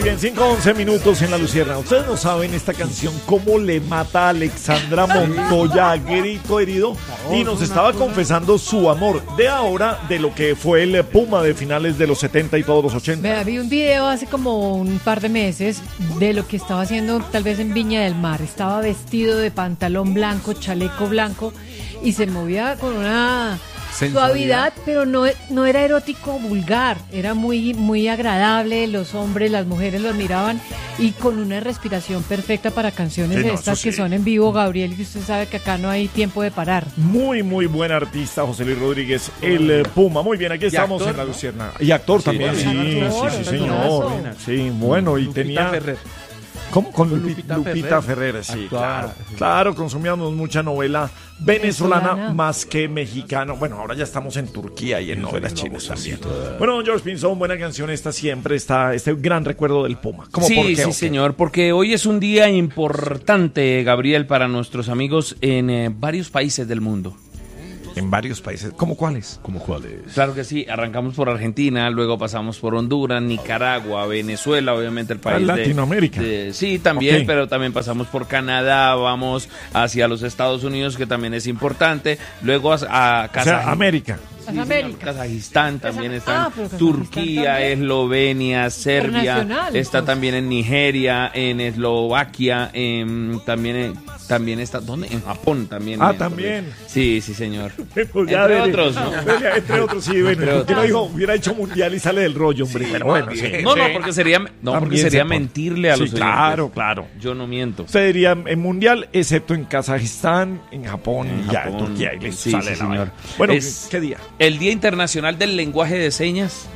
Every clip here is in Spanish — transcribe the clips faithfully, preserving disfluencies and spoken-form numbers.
bien, cinco once minutos en La Lucierna. Ustedes no saben esta canción cómo le mata a Alexandra Montoya a grito herido. Y nos estaba confesando su amor de ahora, de lo que fue el Puma de finales de los setenta y todos los ochenta. Vea, vi un video hace como un par de meses de lo que estaba haciendo tal vez en Viña del Mar. Estaba vestido de pantalón blanco, chaleco blanco y se movía con una suavidad, pero no, no era erótico vulgar, era muy, muy agradable. Los hombres, las mujeres lo admiraban y con una respiración perfecta para canciones Sí, no, estas eso que sí. son en vivo, Gabriel, y usted sabe que acá no hay tiempo de parar. Muy, muy buen artista, José Luis Rodríguez, el eh, Puma. Muy bien, aquí estamos actor, en La ¿no? Lucierna. Y actor también, sí, sí, sí, actor, sí, actorazo. señor. Sí, bueno, y Lupita tenía... Ferrer. ¿Cómo? Con Con Lupi- Lupita Lupita, Ferrer. Ferrer, sí, Actuaba, claro. sí. Claro, consumíamos mucha novela venezolana, Venezolana. más que mexicana. Bueno, ahora ya estamos en Turquía y en novelas chinas también. Bueno, don George Pinzón, buena canción esta siempre, está este gran recuerdo del Puma. ¿Cómo Sí, por qué, sí, o qué? señor, porque hoy es un día importante, Gabriel, para nuestros amigos en eh, varios países del mundo. En varios países. ¿Cómo cuáles? ¿Cómo cuáles? Claro que sí, arrancamos por Argentina, luego pasamos por Honduras, Nicaragua, Venezuela, obviamente el país de- Latinoamérica. de- sí, también, Ok. pero también pasamos por Canadá, vamos hacia los Estados Unidos, que también es importante, luego a, a O sea, Kazaj- América. Sí, señor, América. Kazajistán también Kazaj- está, ah, pero Kazajistán Turquía, también. Eslovenia, Serbia, Internacional, está pues. también en Nigeria, en Eslovaquia, en, también en- también está, ¿dónde? En Japón también. Ah, eh, también. Sí, sí, señor. Pues Entre dele. otros, ¿no? Dele, entre otros, sí, bueno. Entre ¿Por qué no otros. dijo? Hubiera hecho mundial y sale del rollo, hombre. Pero bueno, sí. No, no, porque sería, no, porque También sería se pone. mentirle a Sí, los oyentes. claro, claro. Yo no miento. Usted diría en mundial, excepto en Kazajistán, en Japón, En y ya, Japón. en Turquía, y listo, Sí, sale sí, la señor. vaina. Bueno, Es- ¿qué día? El Día Internacional del Lenguaje de Señas.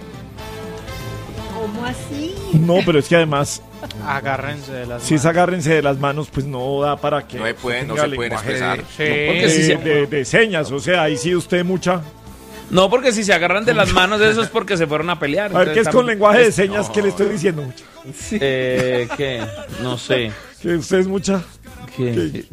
¿Cómo así? No, pero es que además, Agárrense de las si es agárrense de las manos, pues no da para que No se pueden- no tenga se pueden lenguaje expresar. de, Sí. Porque si de- se- de- de señas, o sea, ahí sí usted mucha. No, porque si se agarran de las manos, eso es porque se fueron a pelear. A ver, ¿qué es Entonces, con tam- lenguaje de es- señas que le estoy diciendo mucha? Eh, ¿qué? No sé. Que usted es mucha. ¿Qué?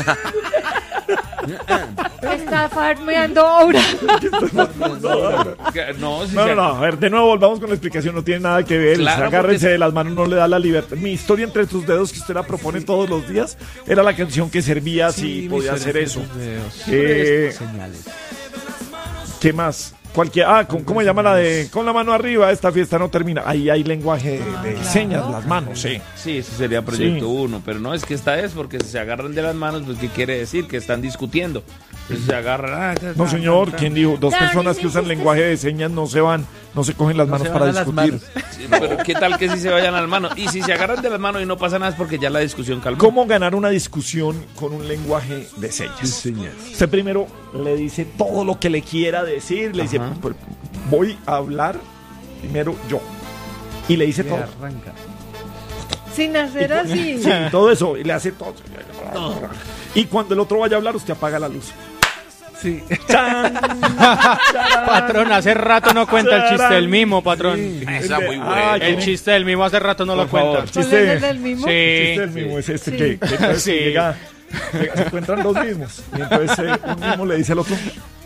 Está farmeando ahora. ¿Qué? No, si No, se- no, no, a ver, de nuevo volvamos con la explicación, no tiene nada que ver, Claro, agárrense porque- de las manos, no le da la libertad. Mi historia entre tus dedos, que usted la propone todos los días, era la canción que servía si podía hacer eso. Eh, ¿Qué más? Cualquier, ah, ¿cómo, cómo se llama la de con la mano arriba? Esta fiesta no termina. Ahí hay lenguaje de, de señas, las manos, sí. Sí, ese sería proyecto Sí. uno, pero no, es que esta es porque si se agarran de las manos, pues ¿qué quiere decir? Que están discutiendo. Entonces se agarran. ah, ta, No, ta, señor, ta, ta. ¿quién dijo? Dos Dani, personas que me usan hiciste- lenguaje de señas no se van, no se cogen las No manos se para van a las discutir. manos. Sí, pero ¿qué tal que si se vayan a las manos? Y si se agarran de las manos y no pasa nada es porque ya la discusión calmó. ¿Cómo ganar una discusión con un lenguaje de señas? Usted primero le dice todo lo que le quiera decir, le dice, Ajá. "Pues, voy a hablar primero yo. Y le dice todo. Arranca. Sin hacer así. Sí, todo eso, y le hace todo. Y cuando el otro vaya a hablar, usted apaga la luz. Sí. ¡Chan! Patrón, hace rato no cuenta el chiste del mimo, patrón. Esa muy Ah, buena. ¿quién El es? chiste del mimo hace rato no lo Por favor, cuenta. chiste. ¿Cuál es el del mismo? Sí. El chiste del mismo es este Sí. que, que entonces Sí. llega, llega- se encuentran dos mismos y entonces eh, un mismo le dice al otro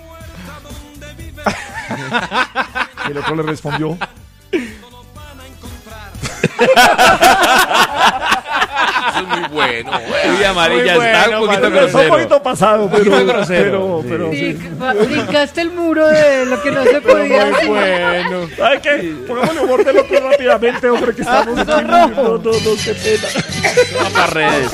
y el otro le respondió Eso es muy bueno. Uy, amarilla Muy está bueno, un poquito Pablo. pero está un grosero. poquito pasado pero poquito grosero, pero, sí. pero Sí, sí. fa- brincaste el muro de lo que no se podía Muy decir. bueno. ¿Sabe qué? Pongámosle humor del otro rápidamente, hombre, que estamos aquí. No, no, no, qué pena. Vamos para redes.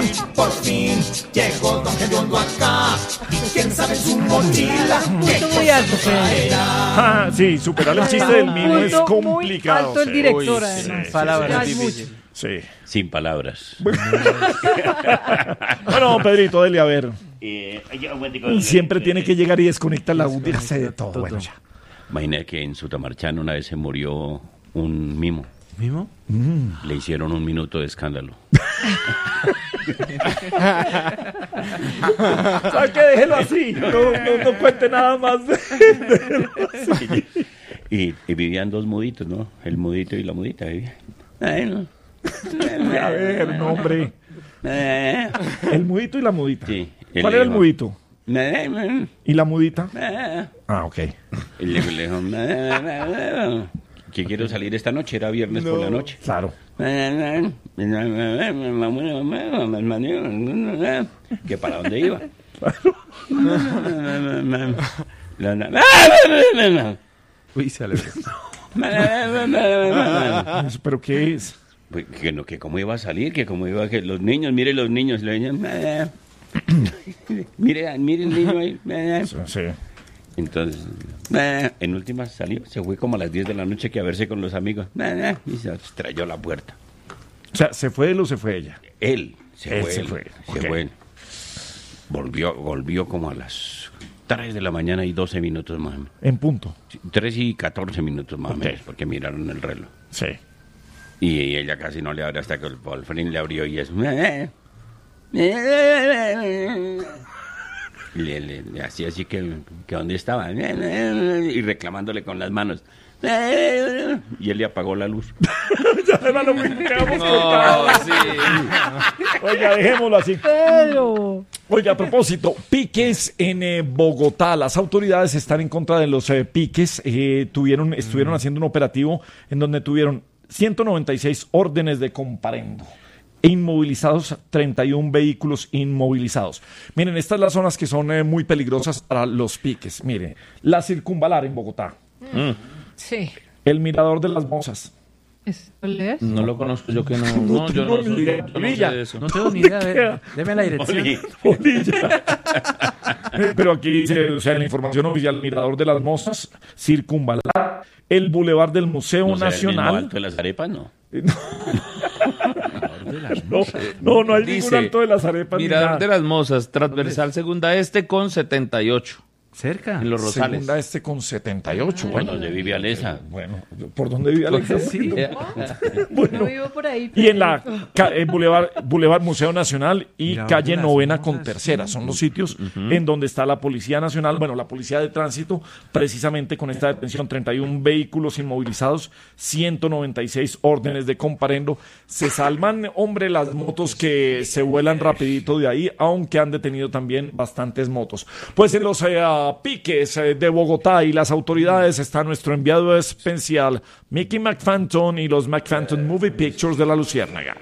Punto muy alto, Fede. Ah, sí, superar el chiste del mismo es Punto muy complicado. alto el sí. director, Uy, además. sí, Palabras Ya es difíciles. mucho. sí. Sin palabras. Bueno, Pedrito, dele a ver. Eh, oye, un momentico. Siempre tiene que llegar y desconectar la audiencia, hace de todo. Bueno, ya. Imagina que en Sutamarchán una vez se murió un mimo. ¿Mimo? Le hicieron un minuto de escándalo. ¿Sabes qué? Déjelo así. No, no, no cuente nada más. De, déjelo así. Y, y vivían dos muditos, ¿no? El mudito y la mudita vivían. Ay, no. A ver, no, hombre. Eh, El mudito y la mudita. Sí. ¿Cuál era el mudito? Eh, ¿Y la mudita? eh. Ah, ok. Y le le dijo, que quiero salir esta noche, era viernes por la noche. Claro. ¿Que para dónde iba? Uy, sale. ¿Pero qué es? Pues, que no, que cómo iba a salir, que cómo iba, que los niños, mire los niños, los niños, mire, mire el niño ahí. Sí. Entonces, en última salió, se fue como a las diez de la noche que a verse con los amigos, y se estrelló la puerta. O sea, ¿se fue él o se fue ella? Él, se Él fue. se él, fue, se ok. fue él. Volvió, volvió como a las tres de la mañana y doce minutos más o menos. En punto. tres y catorce minutos más Ok. o menos, porque miraron el reloj. Sí. Y ella casi no le abre hasta que el Wolfrin le abrió y es... Le, le, le hacía así que, que dónde estaba. Y reclamándole con las manos. Y él le apagó la luz. Ya era lo que quedamos No, cortados. sí. Oiga, dejémoslo así. Pero... Oiga, a propósito, piques en eh, Bogotá. Las autoridades están en contra de los eh, piques. Eh, tuvieron, estuvieron haciendo un operativo en donde tuvieron ciento noventa y seis órdenes de comparendo. E inmovilizados treinta y un vehículos inmovilizados. Miren, estas son las zonas que son eh, muy peligrosas para los piques. Miren, la Circunvalar en Bogotá. Sí. El Mirador de las Mozas. ¿Es- ¿Lo lees? No lo conozco, yo que no. No, yo no, tengo ni soy- idea. yo no sé Brilla. de eso. No tengo ni idea. A ver, deme la dirección. Oli. Bolilla. Pero aquí dice, o sea, en la información oficial, Mirador de las Mozas, Circunvalar, el Boulevard del Museo ¿No será el mismo Nacional. Alto de las arepas? No. No, no, no hay Dice, ningún alto de las arepas. ni Mirador nada. de las Mozas, transversal segunda este con setenta y ocho. Cerca. En los Rosales. Segunda este con setenta y ocho. Bueno, Bueno, donde vive Alesa. bueno, ¿por dónde vive Alexa? Sí. Bueno, No vivo por ahí. y en la ca- eh, Boulevard, Boulevard Museo Nacional y Mirador calle de las Novena Mozas, con Tercera. Son los sitios en donde está la Policía Nacional, bueno, la Policía de Tránsito, precisamente con esta detención, treinta y un vehículos inmovilizados, ciento noventa y seis órdenes de comparendo. Se salvan, hombre, las motos que se vuelan rapidito de ahí, aunque han detenido también bastantes motos. Pues en los eh, ah, piques eh, de Bogotá y las autoridades está nuestro enviado especial, Mickey McPhanton y los McPhanton Movie Pictures de la Luciérnaga.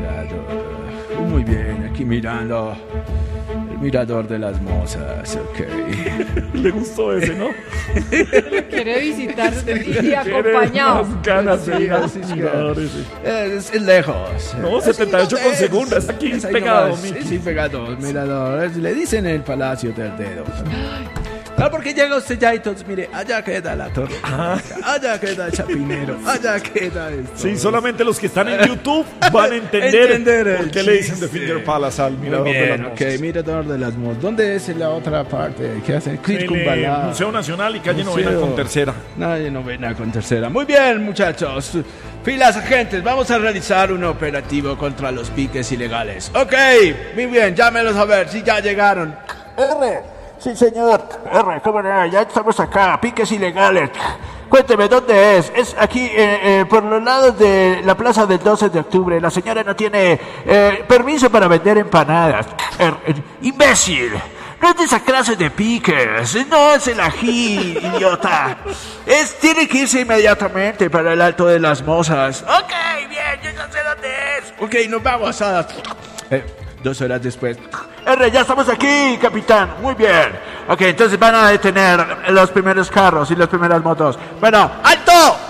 Muy bien, aquí mirando el mirador de las Mozas, ok. Le gustó ese, ¿no? Quiere visitar y, y acompañado. Más ganas de ir al Sí, sí, mirador ese. Es, es lejos. No, setenta y ocho con segunda, está aquí Es ahí pegado, nomás. Mickey. Sí, sí, pegado, mirador. Es- Le dicen el Palacio del Dedo. No, porque llega usted ya y entonces, mire, allá queda la torre. Allá queda el Chapinero. Allá queda esto. Sí, solamente los que están en YouTube van a entender, Entender el por qué le dicen The chiste. Finger Palace al Muy mirador de las bien, ok, Mozas. mirador de las Mozas. ¿Dónde es la otra parte? ¿Qué hacen? En el Circunvalar. Museo Nacional y calle Museo. Novena con Tercera. Nadie novena con tercera. Muy bien, muchachos. Filas agentes, vamos a realizar un operativo contra los piques ilegales. Ok, muy bien, llámelos a ver si ya llegaron. R, sí señor. R, ¿cómo no? Ya estamos acá, piques ilegales. Cuénteme, ¿dónde es? Es aquí, eh, eh, por los lados de la plaza del doce de octubre. La señora no tiene eh, permiso para vender empanadas. Er, er, imbécil. No es de esa clase de piques. No es el ají, idiota. Es, tiene que irse inmediatamente para el Alto de las Mozas. Ok, bien, yo ya sé dónde es. Ok, nos vamos a... Eh, dos horas después. R, ya estamos aquí, capitán. Muy bien. Ok, entonces van a detener los primeros carros y las primeras motos. Bueno, ¡alto!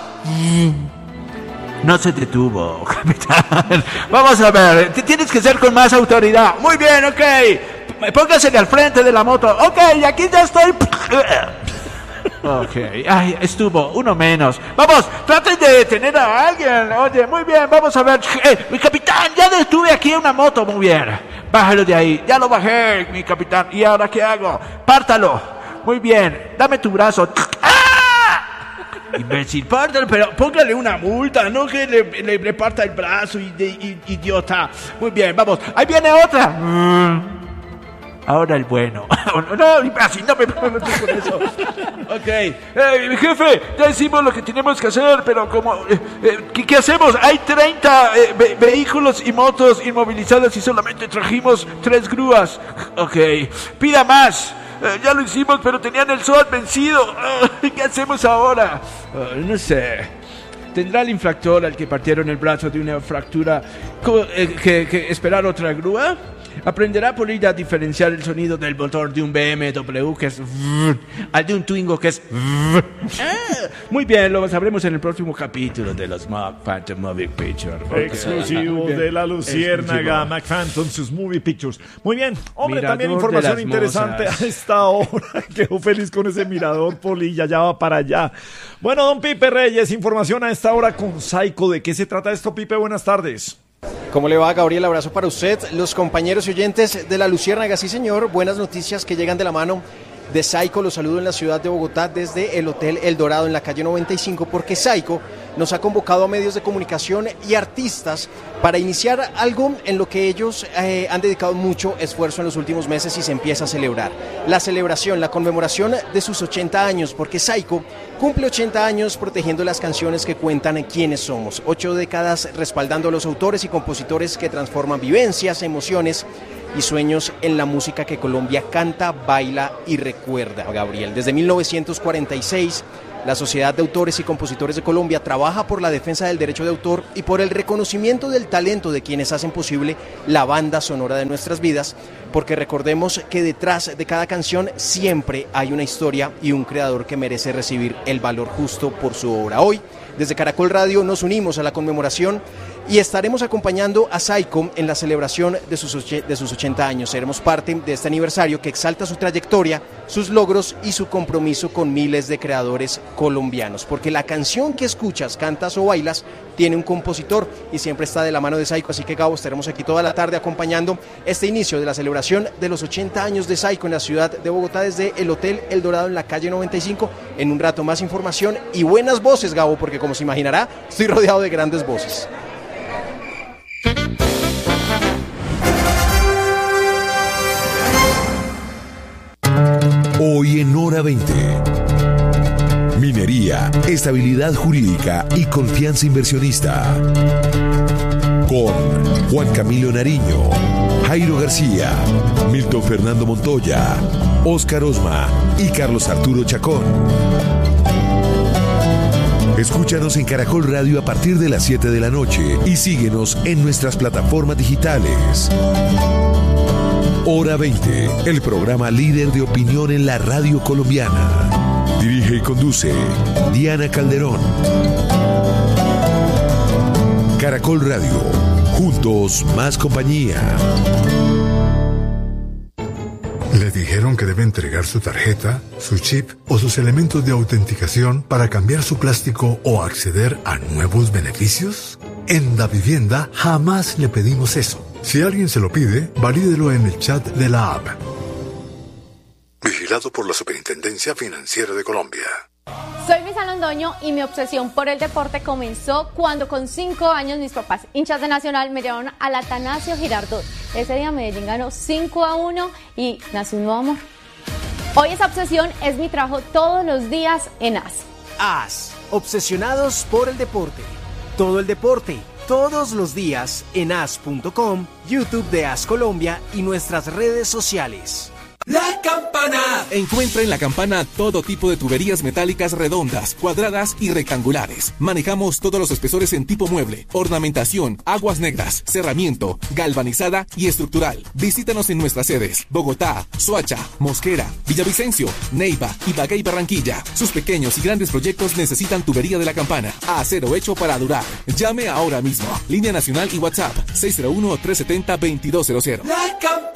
No se detuvo, capitán. Vamos a ver, t- tienes que ser con más autoridad. Muy bien, ok. Póngasele al frente de la moto. Ok, aquí ya estoy. Ok, ay, estuvo, uno menos. Vamos, traten de detener a alguien. Oye, muy bien, vamos a ver. Eh, mi capitán, ya detuve aquí una moto, muy bien. Bájalo de ahí, ya lo bajé, mi capitán. ¿Y ahora qué hago? Pártalo. Muy bien, dame tu brazo. ¡Ah! Imbécil, pártalo, pero póngale una multa, no que le, le, le parta el brazo, y, de, y- idiota. Muy bien, vamos, ahí viene otra. Mm. Ahora el bueno. No, así no me pongo con eso. Ok. Eh, jefe, ya hicimos lo que tenemos que hacer, pero como... eh, eh, ¿qué, qué hacemos? Hay treinta eh, ve- vehículos y motos inmovilizadas y solamente trajimos tres grúas. Ok. Pida más. Eh, ya lo hicimos, pero tenían el S O A T vencido. Eh, ¿Qué hacemos ahora? Eh, no sé. ¿Tendrá el infractor al que partieron el brazo de una fractura co- eh, que, que esperar otra grúa? ¿Aprenderá por ella a diferenciar el sonido del motor de un B M W que es vrr, al de un Twingo que es vrr? Ah, muy bien, lo sabremos en el próximo capítulo de los Mac Phantom Movie Pictures. Okay. Exclusivo de la Luciérnaga, Mac Phantom, sus Movie Pictures. Muy bien, hombre, Mirador también información de las interesante mozas. a esta hora. Quedó feliz con ese mirador, Polilla, ya va para allá. Bueno, don Pipe Reyes, información a esta hora con Psycho. ¿De qué se trata esto, Pipe? Buenas tardes. ¿Cómo le va, Gabriel? Abrazo para usted, los compañeros y oyentes de la Luciérnaga. Sí, señor, buenas noticias que llegan de la mano de Psycho. Los saludo en la ciudad de Bogotá desde el Hotel El Dorado en la calle noventa y cinco, porque Psycho nos ha convocado a medios de comunicación y artistas para iniciar algo en lo que ellos eh, han dedicado mucho esfuerzo en los últimos meses y se empieza a celebrar. La celebración, la conmemoración de sus ochenta años, porque Psycho cumple ochenta años protegiendo las canciones que cuentan quiénes somos. Ocho décadas respaldando a los autores y compositores que transforman vivencias, emociones y sueños en la música que Colombia canta, baila y recuerda, Gabriel. Desde mil novecientos cuarenta y seis, la Sociedad de Autores y Compositores de Colombia trabaja por la defensa del derecho de autor y por el reconocimiento del talento de quienes hacen posible la banda sonora de nuestras vidas, porque recordemos que detrás de cada canción siempre hay una historia y un creador que merece recibir el valor justo por su obra. Hoy, desde Caracol Radio, nos unimos a la conmemoración y estaremos acompañando a Psycho en la celebración de sus, och- de sus ochenta años. Seremos parte de este aniversario que exalta su trayectoria, sus logros y su compromiso con miles de creadores colombianos. Porque la canción que escuchas, cantas o bailas tiene un compositor y siempre está de la mano de Psycho. Así que, Gabo, estaremos aquí toda la tarde acompañando este inicio de la celebración de los ochenta años de Psycho en la ciudad de Bogotá desde el Hotel El Dorado en la calle noventa y cinco. En un rato más información y buenas voces, Gabo, porque como se imaginará, estoy rodeado de grandes voces. Hoy en Hora veinte. Minería, estabilidad jurídica y confianza inversionista. Con Juan Camilo Nariño, Jairo García, Milton Fernando Montoya, Óscar Osma y Carlos Arturo Chacón. Escúchanos en Caracol Radio a partir de las siete de la noche y síguenos en nuestras plataformas digitales. Hora veinte, el programa líder de opinión en la radio colombiana. Dirige y conduce Diana Calderón. Caracol Radio, juntos más compañía. ¿Le dijeron que debe entregar su tarjeta, su chip o sus elementos de autenticación para cambiar su plástico o acceder a nuevos beneficios? En Davivienda jamás le pedimos eso. Si alguien se lo pide, valídelo en el chat de la app. Vigilado por la Superintendencia Financiera de Colombia. Soy Luisa Londoño y mi obsesión por el deporte comenzó cuando con cinco años mis papás, hinchas de Nacional, me llevaron al Atanasio Girardot. Ese día Medellín ganó cinco a uno y nació un nuevo amor. Hoy esa obsesión es mi trabajo todos los días en A S. A S, obsesionados por el deporte. Todo el deporte, todos los días en A S punto com, YouTube de A S Colombia y nuestras redes sociales. La Campana. Encuentra en La Campana todo tipo de tuberías metálicas redondas, cuadradas y rectangulares. Manejamos todos los espesores en tipo mueble, ornamentación, aguas negras, cerramiento, galvanizada y estructural. Visítanos en nuestras sedes: Bogotá, Soacha, Mosquera, Villavicencio, Neiva, Ibagué y Barranquilla. Sus pequeños y grandes proyectos necesitan tubería de La Campana. Acero hecho para durar. Llame ahora mismo. Línea nacional y WhatsApp seis cero uno, tres siete cero, dos dos cero cero. La Campana.